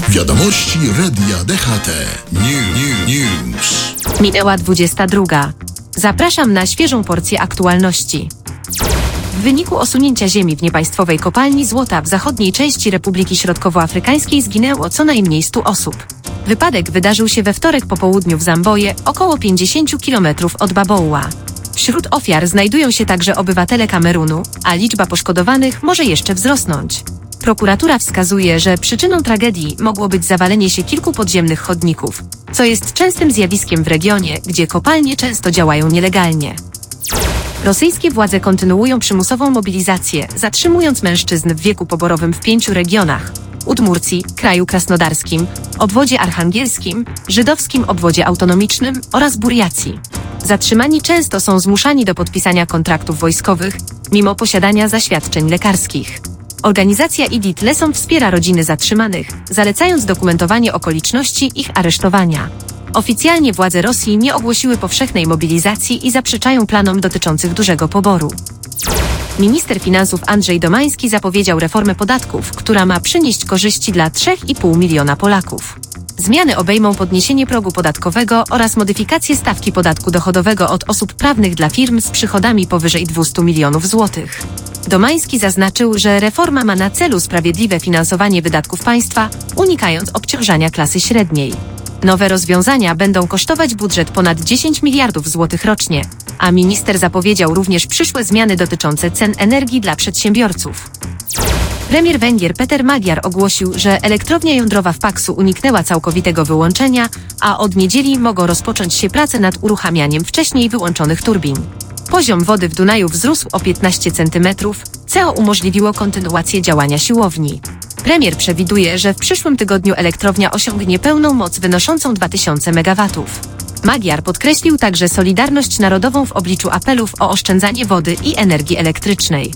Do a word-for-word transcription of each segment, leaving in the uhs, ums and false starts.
Wiadomości Radia D H T. New, News. Minęła dwudziesta druga. Zapraszam na świeżą porcję aktualności. W wyniku osunięcia ziemi w niepaństwowej kopalni złota w zachodniej części Republiki Środkowoafrykańskiej zginęło co najmniej stu osób. Wypadek wydarzył się we wtorek po południu w Zamboje, około pięćdziesięciu kilometrów od Baboua. Wśród ofiar znajdują się także obywatele Kamerunu, a liczba poszkodowanych może jeszcze wzrosnąć. Prokuratura wskazuje, że przyczyną tragedii mogło być zawalenie się kilku podziemnych chodników, co jest częstym zjawiskiem w regionie, gdzie kopalnie często działają nielegalnie. Rosyjskie władze kontynuują przymusową mobilizację, zatrzymując mężczyzn w wieku poborowym w pięciu regionach: Udmurcji, kraju krasnodarskim, obwodzie archangelskim, żydowskim obwodzie autonomicznym oraz Burjacji. Zatrzymani często są zmuszani do podpisania kontraktów wojskowych, mimo posiadania zaświadczeń lekarskich. Organizacja Idit Lesom wspiera rodziny zatrzymanych, zalecając dokumentowanie okoliczności ich aresztowania. Oficjalnie władze Rosji nie ogłosiły powszechnej mobilizacji i zaprzeczają planom dotyczących dużego poboru. Minister finansów Andrzej Domański zapowiedział reformę podatków, która ma przynieść korzyści dla trzy i pół miliona Polaków. Zmiany obejmą podniesienie progu podatkowego oraz modyfikację stawki podatku dochodowego od osób prawnych dla firm z przychodami powyżej dwustu milionów złotych. Domański zaznaczył, że reforma ma na celu sprawiedliwe finansowanie wydatków państwa, unikając obciążania klasy średniej. Nowe rozwiązania będą kosztować budżet ponad dziesięć miliardów złotych rocznie, a minister zapowiedział również przyszłe zmiany dotyczące cen energii dla przedsiębiorców. Premier Węgier Peter Magyar ogłosił, że elektrownia jądrowa w Paksu uniknęła całkowitego wyłączenia, a od niedzieli mogą rozpocząć się prace nad uruchamianiem wcześniej wyłączonych turbin. Poziom wody w Dunaju wzrósł o piętnaście centymetrów, co umożliwiło kontynuację działania siłowni. Premier przewiduje, że w przyszłym tygodniu elektrownia osiągnie pełną moc wynoszącą dwa tysiące megawatów. Magyar podkreślił także solidarność narodową w obliczu apelów o oszczędzanie wody i energii elektrycznej.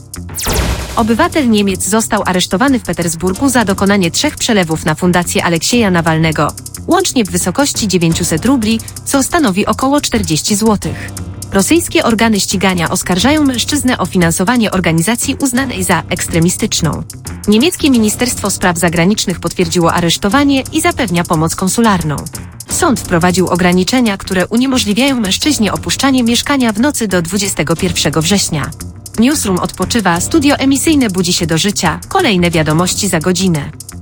Obywatel Niemiec został aresztowany w Petersburgu za dokonanie trzech przelewów na fundację Aleksieja Nawalnego, łącznie w wysokości dziewięćset rubli, co stanowi około czterdzieści złotych. Rosyjskie organy ścigania oskarżają mężczyznę o finansowanie organizacji uznanej za ekstremistyczną. Niemieckie Ministerstwo Spraw Zagranicznych potwierdziło aresztowanie i zapewnia pomoc konsularną. Sąd wprowadził ograniczenia, które uniemożliwiają mężczyźnie opuszczanie mieszkania w nocy do dwudziestego pierwszego września. Newsroom odpoczywa, studio emisyjne budzi się do życia, kolejne wiadomości za godzinę.